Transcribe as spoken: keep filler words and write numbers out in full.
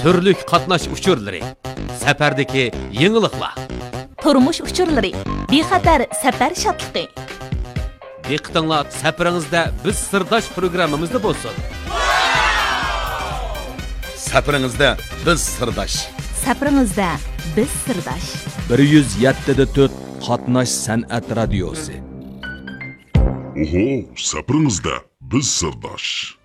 Türlük qatnash uchurlari, safardagi yangiliklar. Turmush uchurlari, bexatar safar shodligi. Diqqatinglar safaringizda biz sirdosh programmamizda bo'lsin. Safaringizda biz sirdosh. Safaringizda biz sirdosh. bir yuz yetti nuqta to'rt Qatnash san'at radiosi. Oho, safaringizda biz sirdosh.